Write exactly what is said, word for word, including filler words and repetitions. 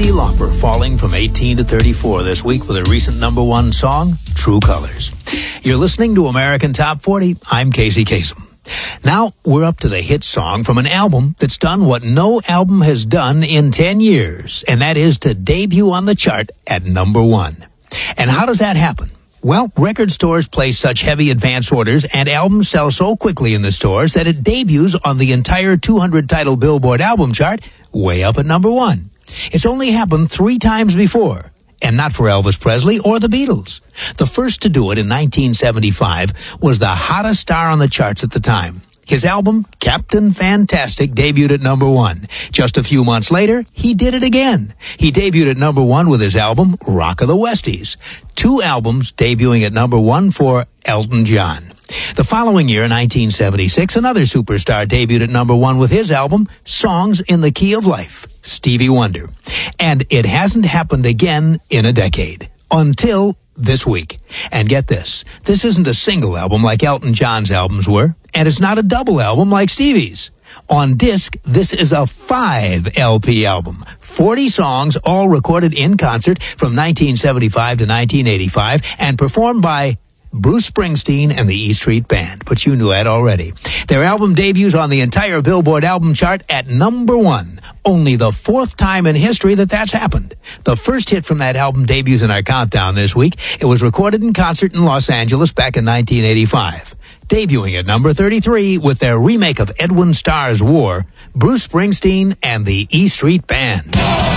Cyndi Lauper falling from eighteen to thirty-four this week with her recent number one song, True Colors. You're listening to American Top forty. I'm Casey Kasem. Now we're up to the hit song from an album that's done what no album has done in ten years, and that is to debut on the chart at number one. And how does that happen? Well, record stores place such heavy advance orders and albums sell so quickly in the stores that it debuts on the entire two hundred title Billboard album chart way up at number one. It's only happened three times before, and not for Elvis Presley or the Beatles. The first to do it in nineteen seventy-five was the hottest star on the charts at the time. His album, Captain Fantastic, debuted at number one. Just a few months later, he did it again. He debuted at number one with his album, Rock of the Westies. Two albums debuting at number one for Elton John. The following year, nineteen seventy-six, another superstar debuted at number one with his album, Songs in the Key of Life, Stevie Wonder. And it hasn't happened again in a decade. Until this week. And get this, this isn't a single album like Elton John's albums were, and it's not a double album like Stevie's. On disc, this is a five L P album. forty songs, all recorded in concert from nineteen seventy-five to nineteen eighty-five, and performed by Bruce Springsteen and the E Street Band. But you knew that already. Their album debuts on the entire Billboard album chart at number one. Only the fourth time in history that that's happened. The first hit from that album debuts in our countdown this week. It was recorded in concert in Los Angeles back in nineteen eighty-five. Debuting at number thirty-three with their remake of Edwin Starr's War, Bruce Springsteen and the E Street Band.